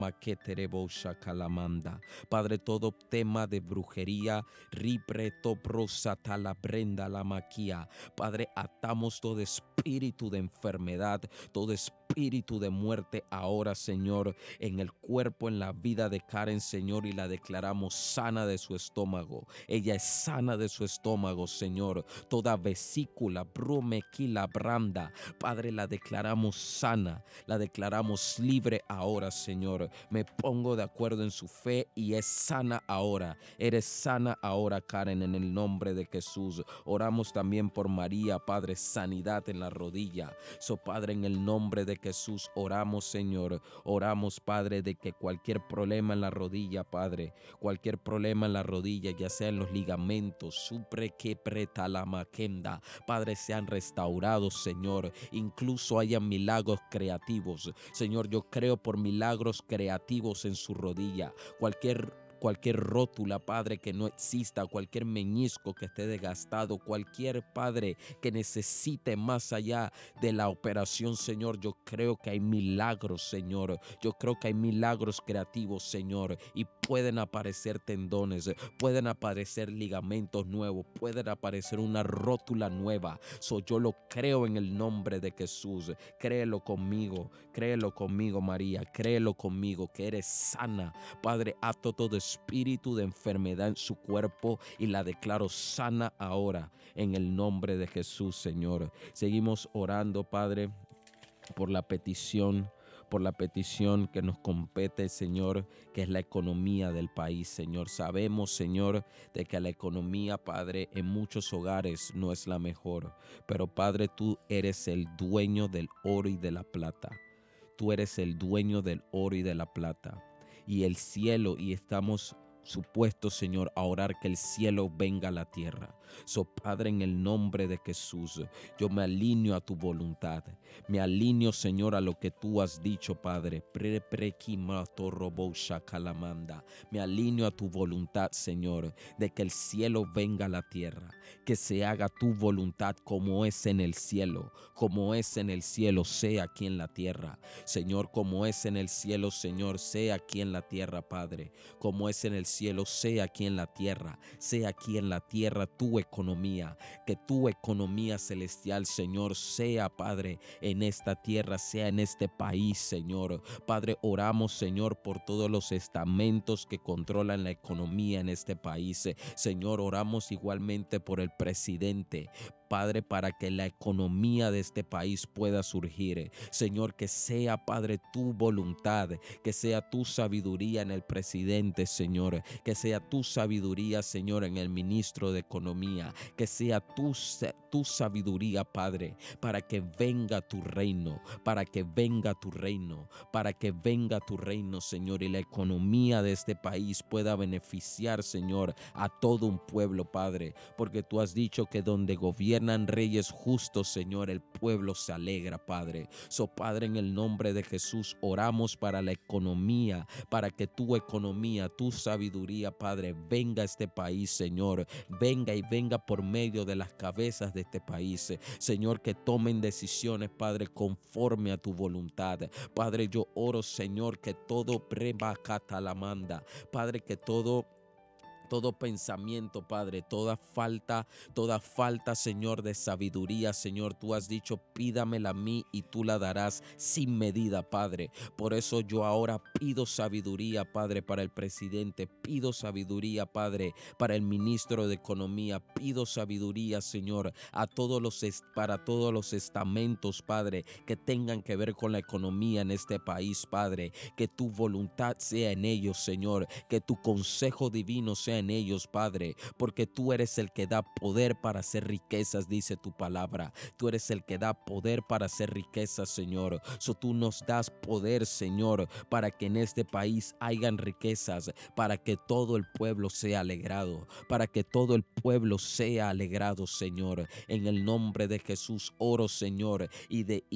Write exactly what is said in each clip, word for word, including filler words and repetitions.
Maqueterebo Shakalamanda. Padre, todo tema de brujería, ripreto prosata la brenda la maquia. Padre, atamos todo espíritu de enfermedad, todo espíritu de muerte ahora, Señor, en el cuerpo, en la vida de Karen, Señor, y la declaramos sana de su estómago. Ella es sana de su estómago, Señor. Toda vesícula, brumequila, branda, Padre, la declaramos sana, la declaramos libre ahora, Señor. Me pongo de acuerdo en su fe y es sana ahora. Eres sana ahora, Karen, en el nombre de Jesús. Oramos también por María, Padre, sanidad en la rodilla. So, Padre, en el nombre de Jesús, oramos, Señor. Oramos, Padre, de que cualquier problema en la rodilla, Padre, cualquier problema en la rodilla, ya sea en los ligamentos, supre que preta la maquenda, Padre, sean restaurados, Señor. Incluso hayan milagros creativos. Señor, yo creo por milagros creativos en su rodilla. Cualquier Cualquier rótula, Padre, que no exista, cualquier meñisco que esté desgastado, cualquier, Padre, que necesite más allá de la operación, Señor, yo creo que hay milagros, Señor. Yo creo que hay milagros creativos, Señor, y pueden aparecer tendones, pueden aparecer ligamentos nuevos, pueden aparecer una rótula nueva. So, yo lo creo en el nombre de Jesús. Créelo conmigo, créelo conmigo, María, créelo conmigo, que eres sana. Padre, ato todo espíritu de enfermedad en su cuerpo y la declaro sana ahora en el nombre de Jesús, Señor. Seguimos orando, Padre, por la petición, por la petición que nos compete, Señor, que es la economía del país, Señor. Sabemos, Señor, de que la economía, Padre, en muchos hogares no es la mejor, pero Padre, tú eres el dueño del oro y de la plata. Tú eres el dueño del oro y de la plata y el cielo, y estamos supuestos, Señor, a orar que el cielo venga a la tierra. So, Padre, en el nombre de Jesús, yo me alineo a tu voluntad. Me alineo, Señor, a lo que tú has dicho, Padre. Pre, pre, kimato, robo, shakalamanda. Me alineo a tu voluntad, Señor, de que el cielo venga a la tierra. Que se haga tu voluntad como es en el cielo. Como es en el cielo, sea aquí en la tierra. Señor, como es en el cielo, Señor, sea aquí en la tierra, Padre. Como es en el cielo, sea aquí en la tierra. Sea aquí en la tierra tu economía. Que tu economía celestial, Señor, sea, Padre, en esta tierra, sea en este país, Señor. Padre, oramos, Señor, por todos los estamentos que controlan la economía en este país. Señor, oramos igualmente por el presidente, Padre, para que la economía de este país pueda surgir. Señor, que sea, Padre, tu voluntad, que sea tu sabiduría en el presidente, Señor, que sea tu sabiduría, Señor, en el ministro de Economía, que sea tu, tu sabiduría, Padre, para que venga tu reino, para que venga tu reino, para que venga tu reino, Señor, y la economía de este país pueda beneficiar, Señor, a todo un pueblo, Padre, porque tú has dicho que donde gobiernan reyes justos, Señor, el pueblo se alegra, Padre. So, Padre, en el nombre de Jesús, oramos para la economía, para que tu economía, tu sabiduría, Padre, venga a este país, Señor. Venga y venga por medio de las cabezas de este país, Señor, que tomen decisiones, Padre, conforme a tu voluntad. Padre, yo oro, Señor, que todo prebacata la manda, Padre, que todo Todo pensamiento, Padre, toda falta, toda falta, Señor, de sabiduría, Señor, tú has dicho, pídamela a mí y tú la darás sin medida, Padre. Por eso yo ahora pido sabiduría, Padre, para el presidente, pido sabiduría, Padre, para el ministro de Economía, pido sabiduría, Señor, a todos los para todos los estamentos, Padre, que tengan que ver con la economía en este país, Padre, que tu voluntad sea en ellos, Señor, que tu consejo divino sea en ellos, Padre, porque tú eres el que da poder para hacer riquezas, dice tu palabra. Tú eres el que da poder para hacer riquezas, Señor. So, tú nos das poder, Señor, para que en este país hayan riquezas, para que todo el pueblo sea alegrado, para que todo el pueblo sea alegrado, Señor. En el nombre de Jesús oro, Señor, y, de, y,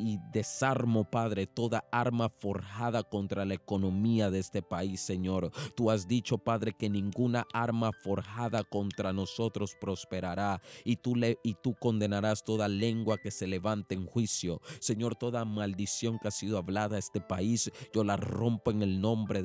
y desarmo, Padre, toda arma forjada contra la economía de este país, Señor. Tú has dicho, Padre, que ninguna arma forjada contra nosotros prosperará, y tú, le, y tú condenarás toda lengua que se levante en juicio. Señor, toda maldición que ha sido hablada a este país, yo la rompo en el nombre de